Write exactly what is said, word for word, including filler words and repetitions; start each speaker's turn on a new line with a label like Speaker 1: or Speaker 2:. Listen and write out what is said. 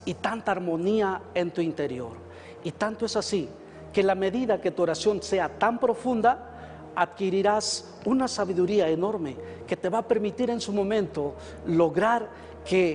Speaker 1: y tanta armonía en tu interior. Y tanto es así que en la medida que tu oración sea tan profunda, adquirirás una sabiduría enorme que te va a permitir en su momento lograr que